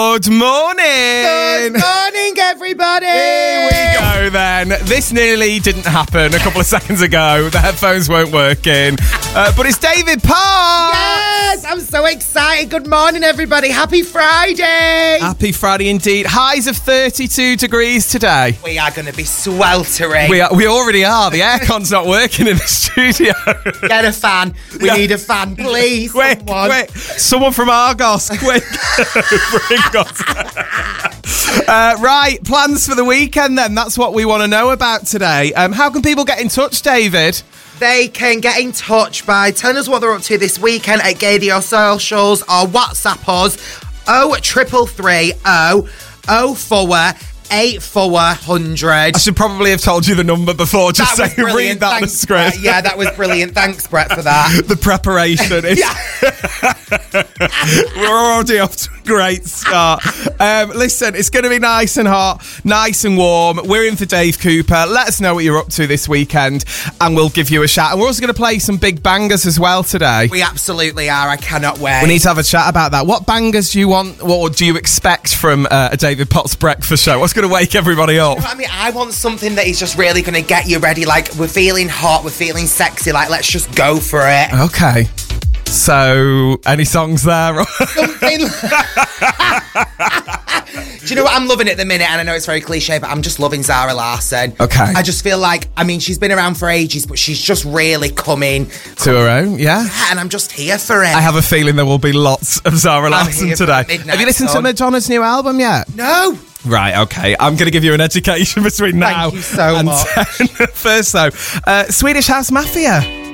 Good morning. Good morning, everybody. Here we go then. This nearly didn't happen a couple of seconds ago. The headphones weren't working. But it's David Park. Yes, I'm so excited. Good morning, everybody. Happy Friday. Happy Friday indeed. Highs of 32 degrees today. We are going to be sweltering. We already are. The aircon's not working in the studio. Get a fan. We need a fan, please. Quick. Someone from Argos, quick. Bring us. Right, plans for the weekend then. That's what we want to know about today. How can people get in touch, David? They can get in touch by telling us what they're up to this weekend at Gadio Socials or WhatsApp us 0333 004 8400. I should probably have told you the number before, just saying read that on the script. Brett. Yeah, that was brilliant. Thanks, Brett, for that. The preparation is... We're already off to a great start. Listen, it's going to be nice and hot, nice and warm. We're in for Dave Cooper. Let us know what you're up to this weekend and we'll give you a shout. And we're also going to play some big bangers as well today. We absolutely are. I cannot wait. We need to have a chat about that. What bangers do you want, or do you expect from a David Potts breakfast show? What's going to wake everybody up? You know what I mean? I want something that is just really going to get you ready. Like, we're feeling hot, we're feeling sexy. Like, let's just go for it. Okay. So, any songs there? Something. Do you know what I'm loving at the minute? And I know it's very cliche, but I'm just loving Zara Larsson. Okay. I just feel like, I mean, she's been around for ages, but she's just really coming to her own, yeah. And I'm just here for it. I have a feeling there will be lots of Zara Larsson today. Have you listened to Madonna's new album yet? No. Right, okay. I'm going to give you an education between now Thank you so and much. 10. First, though, Swedish House Mafia.